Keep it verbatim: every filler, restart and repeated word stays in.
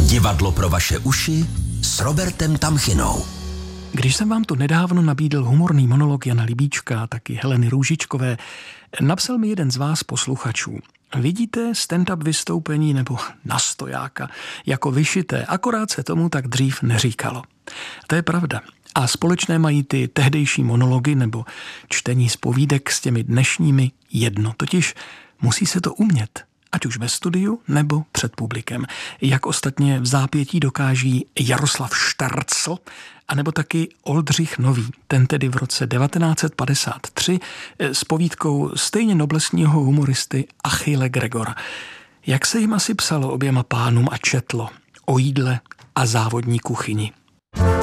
Divadlo pro vaše uši s Robertem Tamchinou. Když jsem vám tu nedávno nabídl humorný monolog Jana Libíčka, taky Heleny Růžičkové, napsal mi jeden z vás posluchačů. Vidíte stand-up vystoupení nebo na stojáka jako vyšité, akorát se tomu tak dřív neříkalo. To je pravda. A společné mají ty tehdejší monology nebo čtení zpovídek s těmi dnešními jedno. Totiž musí se to umět, ať už ve studiu nebo před publikem. Jak ostatně v zápětí dokáží Jaroslav Štarcl, anebo taky Oldřich Nový, ten tedy v roce devatenáct set padesát tři s povídkou stejně noblesního humoristy Achille Gregora. Jak se jim asi psalo oběma pánům a četlo o jídle a závodní kuchyni.